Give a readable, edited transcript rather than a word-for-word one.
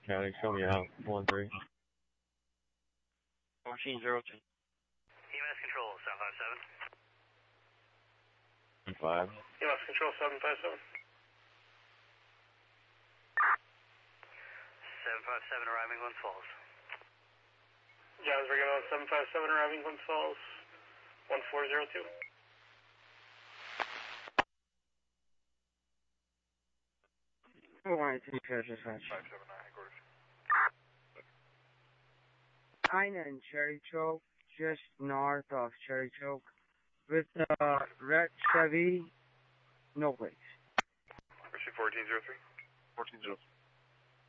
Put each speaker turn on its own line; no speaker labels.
County, show me out. 1-3.
1402.
EMS control 757.
5.
EMS control 757. 757 arriving Glens Falls. Johns bringing on 757 arriving Glens Falls. 1402.
Hawaii to dispatch.
579 headquarters.
Kinda in Cherry Choke, just north of Cherry Choke, with a red Chevy, no brakes.
Receive 1403.
1403.